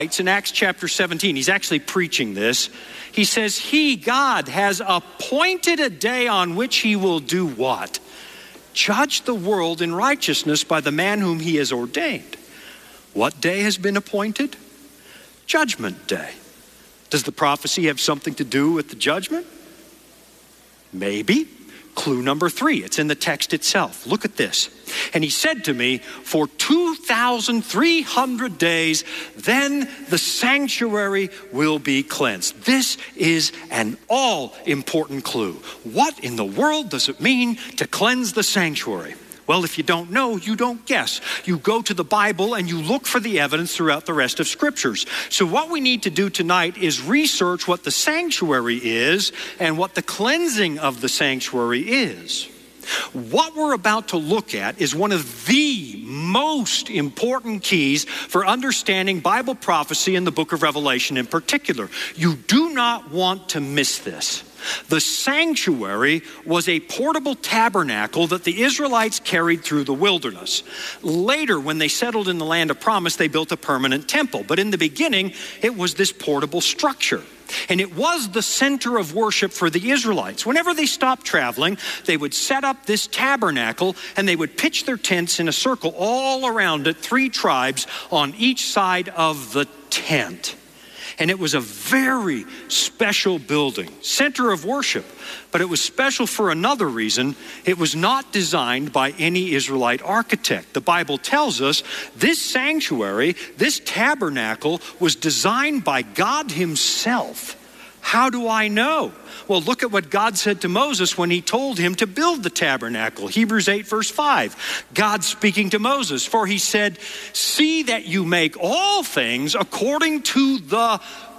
It's in Acts chapter 17. He's actually preaching this. He says, He, God, has appointed a day on which He will do what? Judge the world in righteousness by the man whom He has ordained. What day has been appointed? Judgment Day. Does the prophecy have something to do with the judgment? Maybe. Clue number 3, it's in the text itself. Look at this. And He said to me, for 2,300 days, then the sanctuary will be cleansed. This is an all-important clue. What in the world does it mean to cleanse the sanctuary? Well, if you don't know, you don't guess. You go to the Bible and you look for the evidence throughout the rest of scriptures. So what we need to do tonight is research what the sanctuary is and what the cleansing of the sanctuary is. What we're about to look at is one of the most important keys for understanding Bible prophecy in the book of Revelation in particular. You do not want to miss this. The sanctuary was a portable tabernacle that the Israelites carried through the wilderness. Later, when they settled in the land of promise, they built a permanent temple. But in the beginning, it was this portable structure. And it was the center of worship for the Israelites. Whenever they stopped traveling, they would set up this tabernacle and they would pitch their tents in a circle all around it, 3 tribes on each side of the tent. And it was a very special building, center of worship. But it was special for another reason. It was not designed by any Israelite architect. The Bible tells us this sanctuary, this tabernacle, was designed by God Himself. How do I know? Well, look at what God said to Moses when He told him to build the tabernacle. Hebrews 8 verse 5. God speaking to Moses, for He said, see that you make all things according to the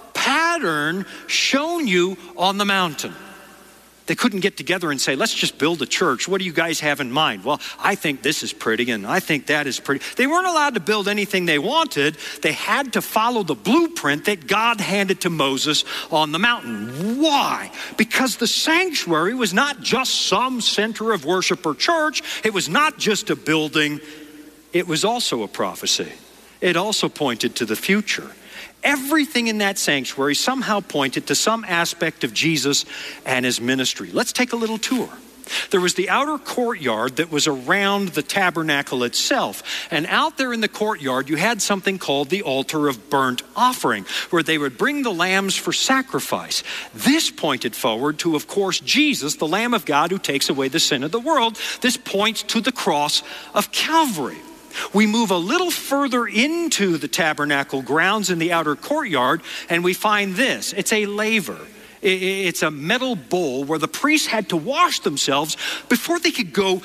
pattern shown you on the mountain. They couldn't get together and say, let's just build a church. What do you guys have in mind? Well, I think this is pretty and I think that is pretty. They weren't allowed to build anything they wanted. They had to follow the blueprint that God handed to Moses on the mountain. Why? Because the sanctuary was not just some center of worship or church. It was not just a building. It was also a prophecy. It also pointed to the future. Everything in that sanctuary somehow pointed to some aspect of Jesus and His ministry. Let's take a little tour. There was the outer courtyard that was around the tabernacle itself. And out there in the courtyard, you had something called the altar of burnt offering, where they would bring the lambs for sacrifice. This pointed forward to, of course, Jesus, the Lamb of God who takes away the sin of the world. This points to the cross of Calvary. We move a little further into the tabernacle grounds in the outer courtyard, and we find this. It's a laver. It's a metal bowl where the priests had to wash themselves before they could go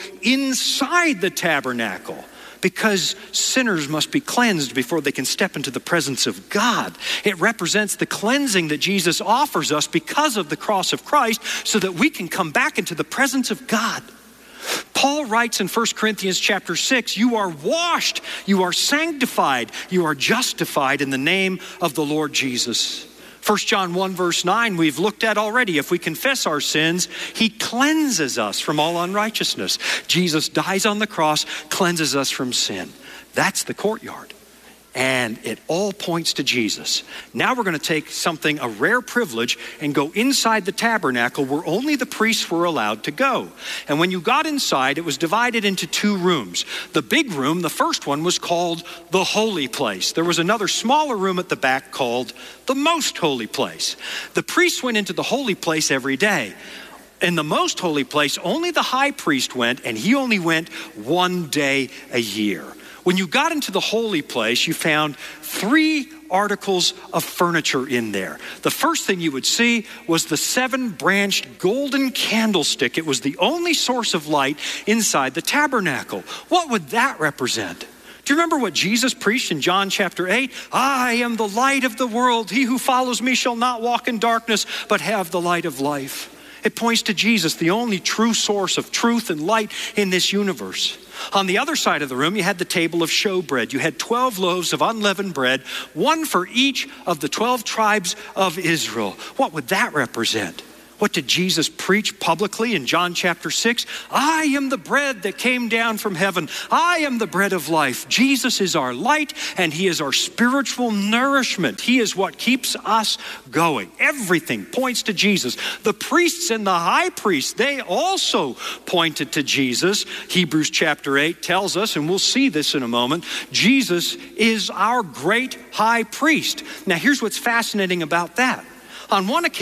inside the tabernacle, because sinners must be cleansed before they can step into the presence of God. It represents the cleansing that Jesus offers us because of the cross of Christ, so that we can come back into the presence of God. Paul writes in 1 Corinthians chapter 6, you are washed, you are sanctified, you are justified in the name of the Lord Jesus. 1 John 1 verse 9 we've looked at already. If we confess our sins, He cleanses us from all unrighteousness. Jesus dies on the cross, cleanses us from sin. That's the courtyard. And it all points to Jesus. Now we're going to take something, a rare privilege, and go inside the tabernacle where only the priests were allowed to go. And when you got inside, it was divided into 2 rooms. The big room, the first one, was called the holy place. There was another smaller room at the back called the most holy place. The priests went into the holy place every day. In the most holy place, only the high priest went, and he only went 1 day a year. When you got into the holy place, you found 3 articles of furniture in there. The first thing you would see was the 7-branched golden candlestick. It was the only source of light inside the tabernacle. What would that represent? Do you remember what Jesus preached in John chapter 8? I am the light of the world. He who follows me shall not walk in darkness, but have the light of life. It points to Jesus, the only true source of truth and light in this universe. On the other side of the room, you had the table of showbread. You had 12 loaves of unleavened bread, 1 for each of the 12 tribes of Israel. What would that represent? What did Jesus preach publicly in John chapter 6? I am the bread that came down from heaven. I am the bread of life. Jesus is our light, and he is our spiritual nourishment. He is what keeps us going. Everything points to Jesus. The priests and the high priest, they also pointed to Jesus. Hebrews chapter 8 tells us, and we'll see this in a moment, Jesus is our great high priest. Now here's what's fascinating about that. On one occasion,